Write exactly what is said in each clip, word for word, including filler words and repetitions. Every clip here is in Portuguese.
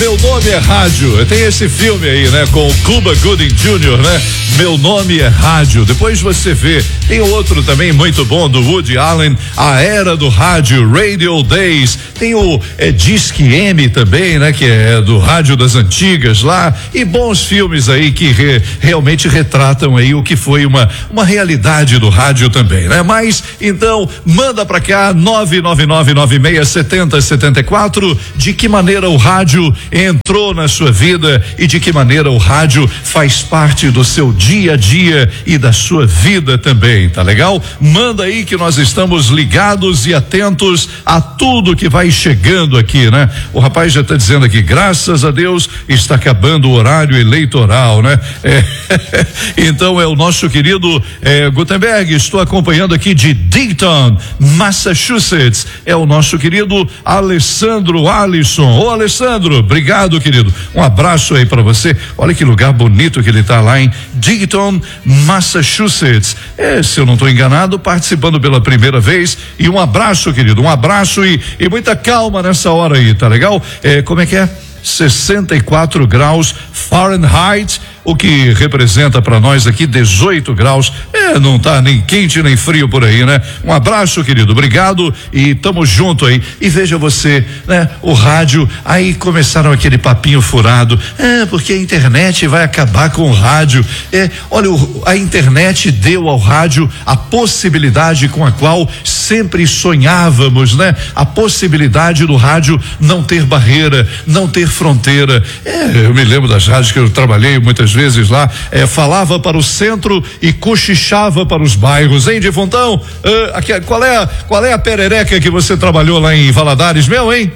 Meu Nome é Rádio. Tem esse filme aí, né? Com o Cuba Gooding Júnior, né? Meu Nome é Rádio. Depois você vê. Tem outro também muito bom do Woody Allen, A Era do Rádio, Radio Days. Tem o é, Disque M também, né? Que é do rádio das antigas lá. E bons filmes aí que re, realmente retratam aí o que foi uma, uma realidade do rádio também, né? Mas, então, manda pra cá, nove nove nove nove seis sete zero sete quatro, de que maneira o rádio entrou na sua vida e de que maneira o rádio faz parte do seu dia a dia e da sua vida também, tá legal? Manda aí que nós estamos ligados e atentos a tudo que vai chegando aqui, né? O rapaz já tá dizendo aqui, graças a Deus está acabando o horário eleitoral, né? É, então é o nosso querido é, Gutenberg, estou acompanhando aqui de Dayton, Massachusetts, é o nosso querido Alessandro Alisson. Ô Alessandro, obrigado, querido. Um abraço aí para você. Olha que lugar bonito que ele tá lá em Dayton, Massachusetts. É, se eu não estou enganado, participando pela primeira vez. E um abraço, querido. Um abraço e, e muita calma nessa hora aí, tá legal? É, como é que é? sessenta e quatro graus Fahrenheit, o que representa para nós aqui dezoito graus. É, não tá nem quente nem frio por aí, né? Um abraço, querido, obrigado e tamo junto aí. E veja você, né? O rádio, aí começaram aquele papinho furado, é, porque a internet vai acabar com o rádio. É, olha, o, a internet deu ao rádio a possibilidade com a qual sempre sonhávamos, né? A possibilidade do rádio não ter barreira, não ter fronteira. É, eu me lembro das rádios que eu trabalhei muitas vezes lá, é, falava para o centro e cochichava para os bairros, hein, Defontão? Ah, aqui, qual é a, qual é a perereca que você trabalhou lá em Valadares, meu, hein?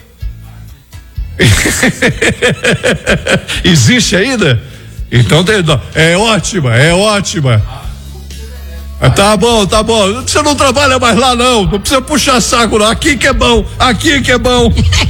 Existe ainda? Então tem, é ótima, é ótima. Ah, tá bom, tá bom. Você não trabalha mais lá, não. Não precisa puxar saco, não. Aqui que é bom, aqui que é bom.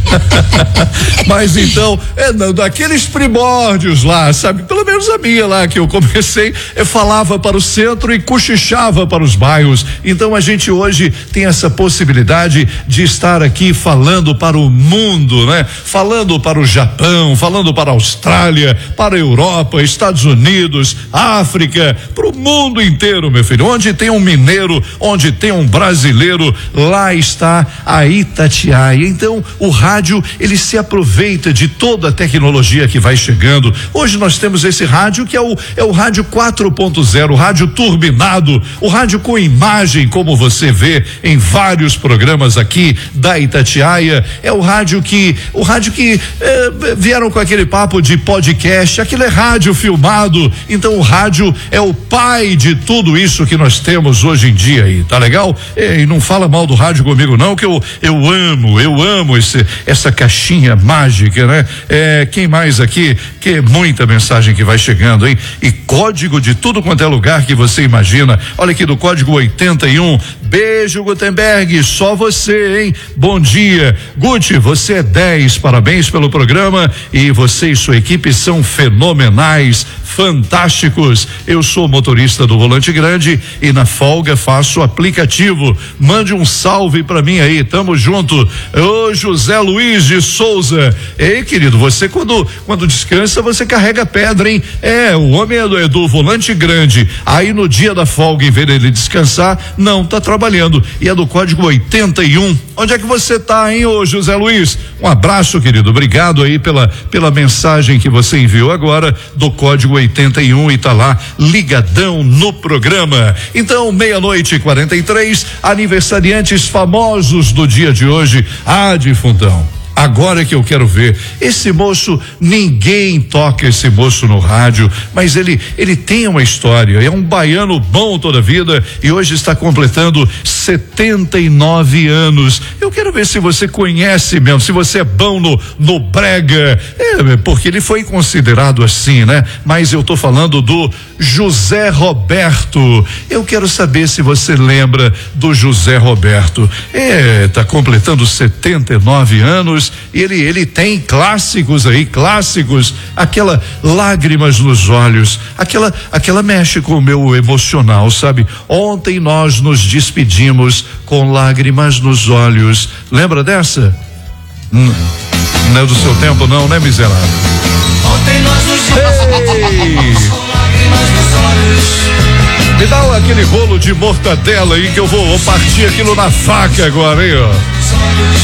Mas então, é, não, daqueles primórdios lá, sabe? Pelo menos a minha lá que eu comecei, eu falava para o centro e cochichava para os bairros. Então a gente hoje tem essa possibilidade de estar aqui falando para o mundo, né? Falando para o Japão, falando para a Austrália, para a Europa, Estados Unidos, África, para o mundo inteiro, meu filho. Onde tem um mineiro, onde tem um brasileiro, lá está a Itatiaia. Então, o rádio, ele se aproveita de toda a tecnologia que vai chegando. Hoje nós temos esse rádio que é o, é o rádio quatro ponto zero, o rádio turbinado, o rádio com imagem, como você vê em vários programas aqui da Itatiaia. É o rádio que, o rádio que eh, vieram com aquele papo de podcast, aquilo é rádio filmado. Então, o rádio é o pai de tudo isso que nós nós temos hoje em dia aí, tá legal? E não fala mal do rádio comigo não, que eu eu amo, eu amo esse essa caixinha mágica, né? É, quem mais aqui? Que muita mensagem que vai chegando, hein? E código de tudo quanto é lugar que você imagina. Olha aqui do código oitenta e um. Beijo, Gutenberg, só você, hein? Bom dia. Guti, você é dez, parabéns pelo programa e você e sua equipe são fenomenais, fantásticos. Eu sou motorista do Volante Grande e na folga faço o aplicativo. Mande um salve pra mim aí, tamo junto. Ô José Luiz de Souza. Ei, querido, você quando quando descansa, você carrega pedra, hein? É, o homem é do, é do Volante Grande. Aí no dia da folga, em vez dele descansar, não, tá trabalhando. E é do código oitenta e um. Onde é que você tá, hein, ô José Luiz? Um abraço, querido. Obrigado aí pela pela mensagem que você enviou agora do código oitenta e um e tá lá ligadão no programa. Então, meia-noite e quarenta e três, aniversariantes famosos do dia de hoje. Ah, Defuntão, agora que eu quero ver esse moço, ninguém toca esse moço no rádio, mas ele ele tem uma história, é um baiano bom toda a vida e hoje está completando setenta e nove anos. Eu quero ver se você conhece mesmo, se você é bom no no brega, é, porque ele foi considerado assim, né? Mas eu tô falando do José Roberto. Eu quero saber se você lembra do José Roberto. É, tá completando setenta e nove anos e ele ele tem clássicos aí, clássicos, aquela Lágrimas nos Olhos, aquela aquela mexe com o meu emocional, sabe? Ontem nós nos despedimos com lágrimas nos olhos. Lembra dessa? Hum, não é do seu tempo não, né, miserável? Ontem nós nos Ei! lágrimas nos olhos. Me dá aquele rolo de mortadela aí que eu vou, vou partir aquilo na faca agora, hein, ó.